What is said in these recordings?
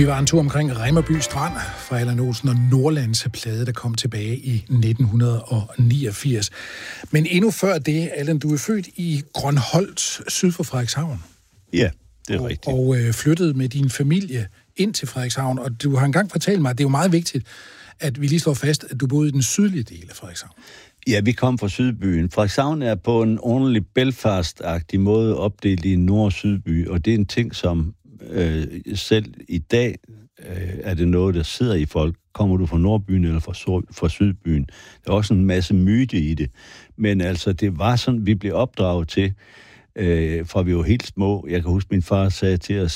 Vi var en tur omkring Rimmerby Strand fra Allan Olsen og Nordlands plade, der kom tilbage i 1989. Men endnu før det, Allan, du er født i Grønholt, syd for Frederikshavn. Ja, det er rigtigt. Og flyttede med din familie ind til Frederikshavn, og du har engang fortalt mig, at det er jo meget vigtigt, at vi lige slår fast, at du boede i den sydlige del af Frederikshavn. Ja, vi kom fra Sydbyen. Frederikshavn er på en ordentlig Belfast-agtig måde opdelt i en nord- og sydby, og det er en ting, som selv i dag er det noget, der sidder i folk. Kommer du fra Nordbyen eller fra Sydbyen? Der er også en masse myte i det. Men altså, det var sådan, vi blev opdraget til, fra vi var helt små. Jeg kan huske, min far sagde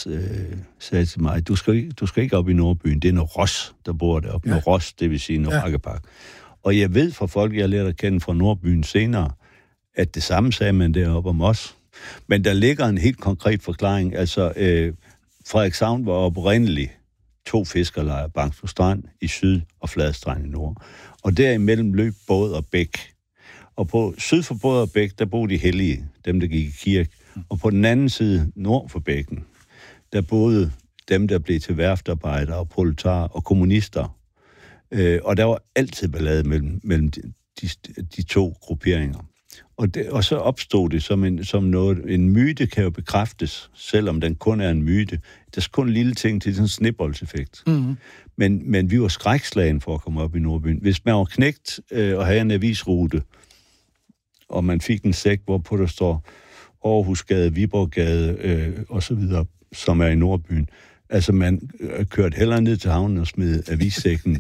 til mig, du skal ikke op i Nordbyen. Det er noget Ros, der bor deroppe. Ja. Noget Ros, det vil sige noget Rakkepark. Og jeg ved fra folk, jeg lærte at kende fra Nordbyen senere, at det samme sagde man deroppe om os. Men der ligger en helt konkret forklaring. Altså, Frederikshavn var oprindeligt 2 fiskerlejre, Bangsbo Strand i syd og Fladstrand i nord. Og derimellem løb Båd og Bæk. Og på syd for Båd og Bæk, der boede de hellige, dem der gik i kirke. Og på den anden side, nord for bækken, der boede dem, der blev til værftarbejdere og proletarer og kommunister. Og der var altid ballade mellem de 2 grupperinger. Og så opstod det som noget. En myte kan jo bekræftes, selvom den kun er en myte. Der er kun en lille ting til sådan en snibboldseffekt. Mm-hmm. Men vi var skrækslagen for at komme op i Nordbyen. Hvis man var knægt og havde en avisrute, og man fik en sæk, hvorpå der står Aarhusgade, Viborggade og så videre, som er i Nordbyen. Altså, man kørte hellere ned til havnen og smed avissækken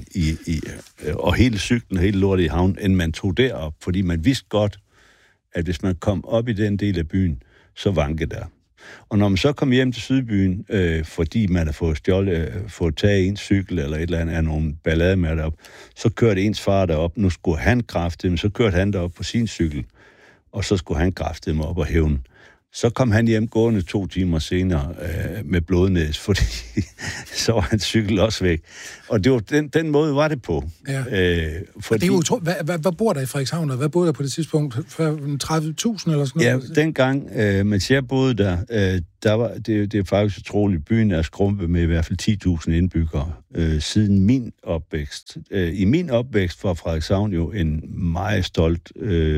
og hele cyklen og hele lortet i havnen, end man tog derop, fordi man vidste godt, at hvis man kom op i den del af byen, så vankede der. Og når man så kom hjem til Sydbyen, fordi man havde fået taget en cykel eller et eller andet af nogle ballade med derop, så kørte ens far derop. Nu skulle han kræfte, men så kørte han derop på sin cykel, og så skulle han kræfte dem op og hævne. Så kom han hjem gående 2 timer senere med blodnæs, fordi så var hans cykel også væk. Og det var den måde var det på. Ja. Fordi... Det er jo hvad bor der i Frederikshavn, og hvad boede der på det tidspunkt? 30.000 eller sådan noget? Ja, dengang, mens jeg boede der var det er faktisk utroligt. Byen er skrumpet med i hvert fald 10.000 indbyggere siden min opvækst. I min opvækst var Frederikshavn jo en meget stolt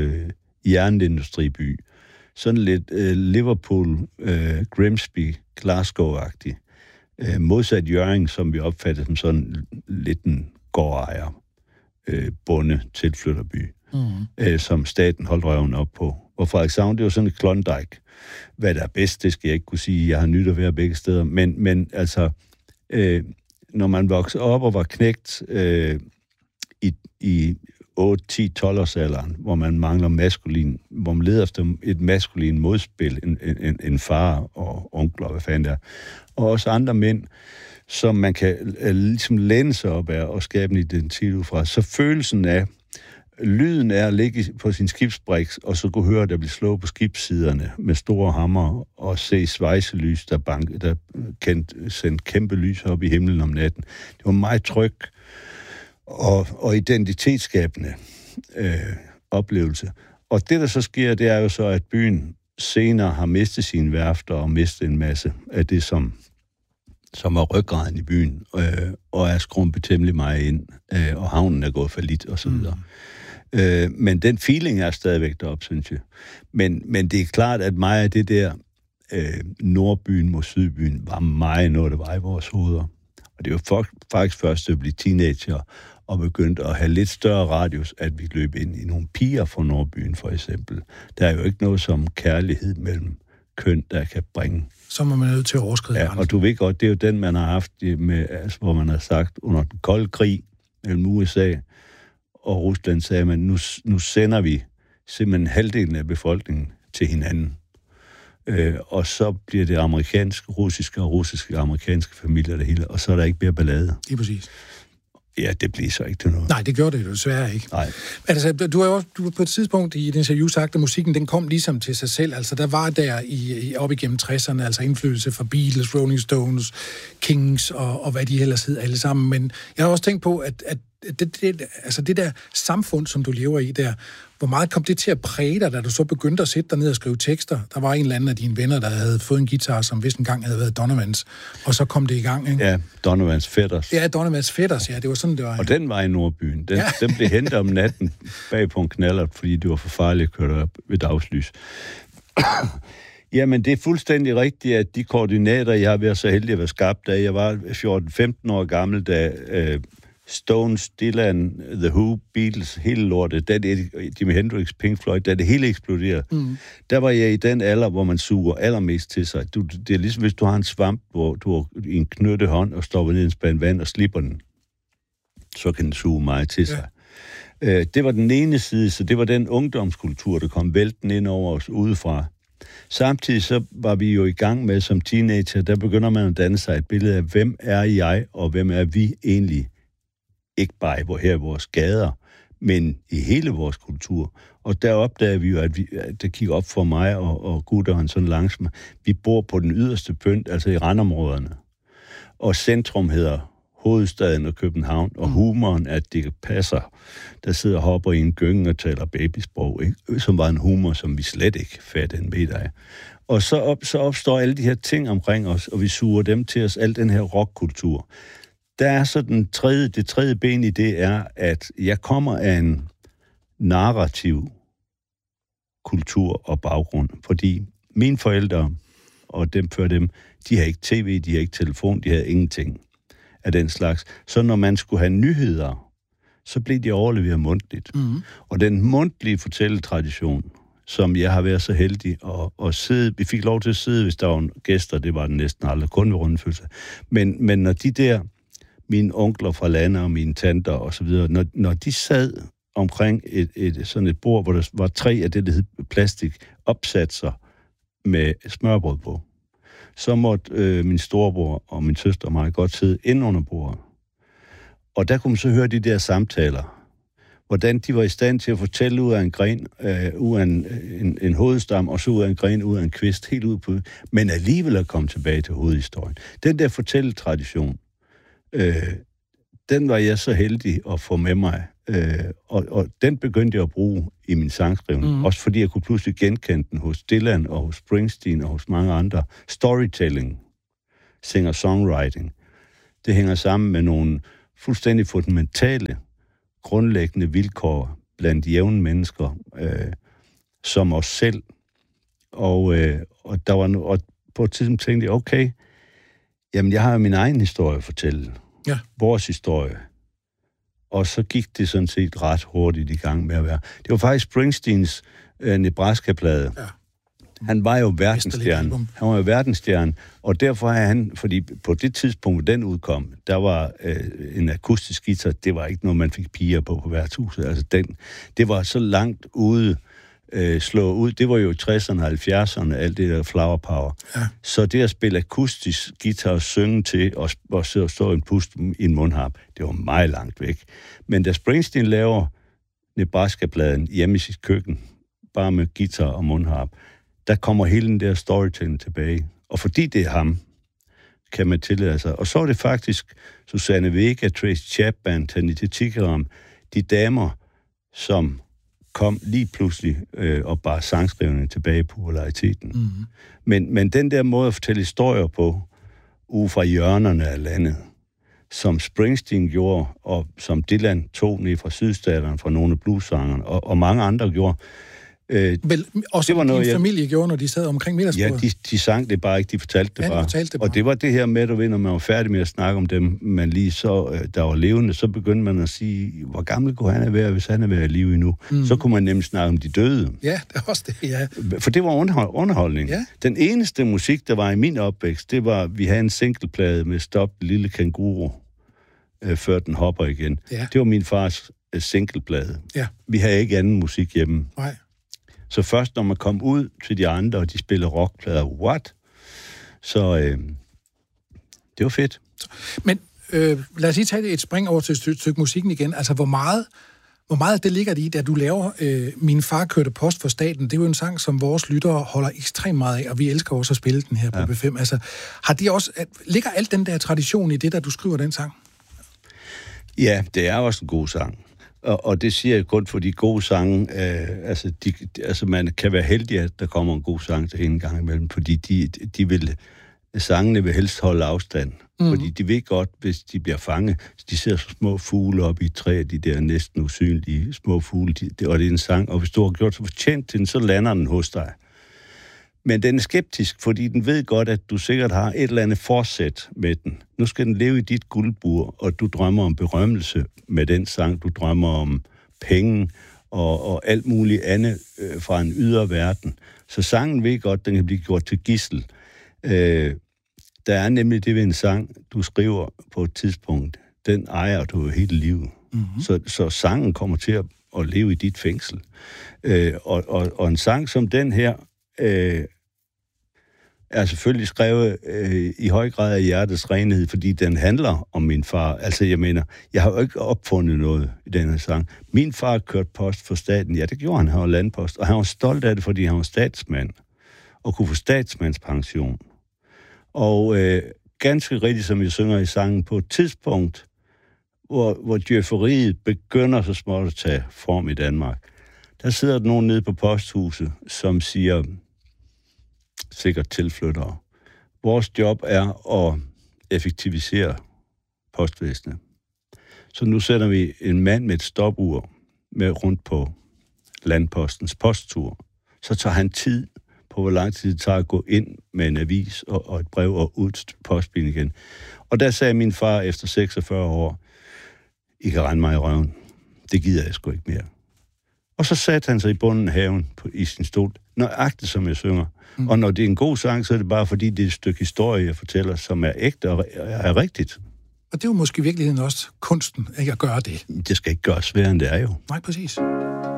jernindustriby. Sådan lidt Liverpool, Grimsby, Glasgow-agtig. Modsat Hjørring, som vi opfattede som sådan lidt en gårdejer, bonde, tilflytterby, som staten holdt røven op på. Og Frederikshavn, det var sådan et Klondike. Hvad der er bedst, det skal jeg ikke kunne sige. Jeg har nyt at være begge steder. Men altså, når man voksede op og var knægt i 8-10-12-årsalderen, hvor man mangler hvor man leder efter et maskulin modspil, en far og onkler, hvad fanden der, og også andre mænd, som man kan ligesom læne sig op af og skabe en identitet ud fra. Så følelsen af, lyden er at ligge på sin skibsbriks, og så kunne høre, at der bliver slået på skibssiderne med store hammer, og se svejselys, der sendte kæmpe lys op i himlen om natten. Det var meget trygt og identitetsskabende oplevelse. Og det, der så sker, det er jo så, at byen senere har mistet sine værfter og mistet en masse af det, som er ryggraden i byen, og er skrumpet temmelig meget ind, og havnen er gået fallit, og så videre. Men den feeling er stadigvæk deroppe, synes jeg. Men det er klart, at meget af det der Nordbyen mod Sydbyen var meget noget, der var i vores hoveder. Og det var faktisk først til at blive teenager og begyndte at have lidt større radius, at vi løb ind i nogle piger fra Nordbyen, for eksempel. Der er jo ikke noget som kærlighed mellem køn, der kan bringe. Så må man nødt til at overskride grænsen. Ja, og du ved godt, det er jo den, man har haft med, altså, hvor man har sagt, under den kolde krig mellem USA og Rusland, sagde man, nu sender vi simpelthen halvdelen af befolkningen til hinanden. Og så bliver det russiske amerikanske familier det hele, og så er der ikke mere ballade. Det er præcis. Ja, det bliver så ikke til noget. Nej, det gjorde det jo desværre ikke. Nej. Altså, du har på et tidspunkt i et interview sagt, at musikken den kom ligesom til sig selv. Altså, der var der op igennem 60'erne, altså indflydelse fra Beatles, Rolling Stones, Kings og hvad de ellers hed alle sammen. Men jeg har også tænkt på, at det der samfund, som du lever i der, hvor meget kom det til at præge dig, da du så begyndte at sætte dig ned og skrive tekster? Der var en eller anden af dine venner, der havde fået en guitar, som vist engang havde været Donovans, og så kom det i gang, ikke? Ja, Donovans Fætters. Ja, Donovans Fætters, ja, det var sådan, det var. Og den var i Nordbyen. Den blev hentet om natten bag på en knallert, fordi det var for farligt at køre op ved dagslys. Jamen, det er fuldstændig rigtigt, at de koordinater, jeg har været så heldig at være skabt, da jeg var 14-15 år gammel, da Stones, Dylan, The Who, Beatles, hele lortet, da Jimi Hendrix, Pink Floyd, da det hele eksploderede, der var jeg i den alder, hvor man suger allermest til sig. Det er ligesom, hvis du har en svamp, hvor du har i en knyttet hånd og stopper ned i en spand vand og slipper den, så kan den suge meget til sig. Ja. Det var den ene side, så det var den ungdomskultur, der kom vælten ind over os udefra. Samtidig så var vi jo i gang med, som teenager, der begynder man at danne sig et billede af, hvem er jeg, og hvem er vi egentlig? Ikke bare her i vores gader, men i hele vores kultur. Og der opdager vi jo, at det kigger op for mig og gutteren sådan langsomt. Vi bor på den yderste pynt, altså i randområderne. Og centrum hedder hovedstaden og København, og humoren, at det passer. Der sidder og hopper i en gynge og taler babysprog, ikke? Som var en humor, som vi slet ikke fattede en meter af. Og så opstår alle de her ting omkring os, og vi suger dem til os, al den her rockkultur. Der er så det tredje ben i det er, at jeg kommer af en narrativ kultur og baggrund, fordi mine forældre, og dem før dem, de har ikke tv, de har ikke telefon, de havde ingenting af den slags. Så når man skulle have nyheder, så blev de overleveret mundtligt. Mm-hmm. Og den mundtlige fortælletradition, som jeg har været så heldig at sidde, vi fik lov til at sidde, hvis der var gæster, det var det næsten aldrig, kun ved rundfølelse. Men når de der, mine onkler fra landet og mine tanter og så videre, når de sad omkring sådan et bord, hvor der var 3 af det, der hed plastik, opsatser med smørbrød på, så måtte min storebror og min søster og mig godt sidde inde under bordet. Og der kunne man så høre de der samtaler, hvordan de var i stand til at fortælle ud af en gren, ud af en hovedstam, og så ud af en gren, ud af en kvist, helt ud på, men alligevel at komme tilbage til hovedhistorien. Den der fortælletradition, den var jeg så heldig at få med mig, og den begyndte jeg at bruge i min sangskrivning, også fordi jeg kunne pludselig genkende den hos Dylan og hos Springsteen og hos mange andre. Storytelling, singer-songwriting, det hænger sammen med nogle fuldstændig fundamentale, grundlæggende vilkår blandt jævne mennesker, som os selv. Og der var og på et tidspunkt tænkte jeg, okay, jamen jeg har min egen historie at fortælle. Ja. Vores historie. Og så gik det sådan set ret hurtigt i gang med at være. Det var faktisk Springsteens Nebraska-plade. Ja. Han var jo verdensstjerne. Han var jo verdensstjerne, og derfor er han, fordi på det tidspunkt, hvor den udkom, der var en akustisk guitar, det var ikke noget, man fik piger på værtshuset. Altså det var så langt ude, slå ud. Det var jo 60'erne og 70'erne, alt det der flower power. Ja. Så det at spille akustisk guitar og synge til, og stå en pust i en mundharp, det var meget langt væk. Men da Springsteen laver Nebraska-pladen hjemme i sit køkken, bare med guitar og mundharp, der kommer hele den der storytelling tilbage. Og fordi det er ham, kan man tillade sig. Og så er det faktisk Susanne Vega, Tracy Chapman, Tanita Tikaram, de damer, som kom lige pludselig og bare sangskrivende tilbage på populariteten. Mm-hmm. Men den der måde at fortælle historier på, ude fra hjørnerne af landet, som Springsteen gjorde, og som Dylan tog ned fra sydstaterne, fra nogle af bluessangerne, og mange andre gjorde. Vel, også det var noget, din familie gjorde, når de sad omkring middagsbordet? Ja, de sang det bare ikke, de fortalte det bare. Og det var det her med, at når man var færdig med at snakke om dem, man lige så, der var levende, så begyndte man at sige, hvor gammel kunne han være, hvis han er været i live endnu. Så kunne man nemlig snakke om de døde. Ja, det var også det, ja. For det var underholdning. Ja. Den eneste musik, der var i min opvækst, det var, vi havde en singleplade med Stop Lille Kanguru, før den hopper igen. Ja. Det var min fars singleplade. Ja. Vi havde ikke anden musik hjemme. Nej. Så først, når man kom ud til de andre, og de spillede rockplader, what? Så det var fedt. Men lad os lige tage et spring over til et stykke musikken igen. Altså, hvor meget det ligger i, da du laver Min far kørte post for staten? Det er jo en sang, som vores lyttere holder ekstremt meget af, og vi elsker også at spille den her på B5. Altså, ligger alt den der tradition i det, da du skriver den sang? Ja, det er også en god sang. Og det siger jeg kun for de gode sange. Man kan være heldig, at der kommer en god sang til en gang imellem, fordi sangene vil helst holde afstand. Fordi de ved godt, hvis de bliver fanget, de ser så små fugle op i træet, de der næsten usynlige små fugle, og det er en sang, og hvis du har gjort så fortjent til den, så lander den hos dig. Men den er skeptisk, fordi den ved godt, at du sikkert har et eller andet forsæt med den. Nu skal den leve i dit guldbur, og du drømmer om berømmelse med den sang. Du drømmer om penge og alt muligt andet fra en ydre verden. Så sangen ved godt, den kan blive gjort til gidsel. Der er nemlig det ved en sang, du skriver på et tidspunkt. Den ejer du hele livet. Mm-hmm. Så sangen kommer til at leve i dit fængsel. Og en sang som den her er selvfølgelig skrevet i høj grad af hjertets renhed, fordi den handler om min far. Altså, jeg mener, jeg har jo ikke opfundet noget i denne sang. Min far kørte post for staten. Ja, det gjorde han. Han var landpost. Og han var stolt af det, fordi han var statsmand. Og kunne få statsmandspension. Og ganske rigtigt, som jeg synger i sangen, på et tidspunkt, hvor djøfferiet begynder så småt at tage form i Danmark, der sidder der nogen nede på posthuset, som siger, sikkert tilflyttere, vores job er at effektivisere postvæsenet. Så nu sætter vi en mand med et stopur med rundt på landpostens posttur. Så tager han tid på, hvor lang tid det tager at gå ind med en avis og et brev og ud til postbilen igen. Og der sagde min far efter 46 år, I kan rende mig i røven. Det gider jeg sgu ikke mere. Og så satte han sig i bunden af haven i sin stol, nøjagtigt som jeg synger. Og når det er en god sang, så er det bare fordi, det er et stykke historie, jeg fortæller, som er ægte og er rigtigt. Og det er jo måske i virkeligheden også kunsten, ikke at gøre det. Det skal ikke gøres sværere, end det er jo. Nej, præcis.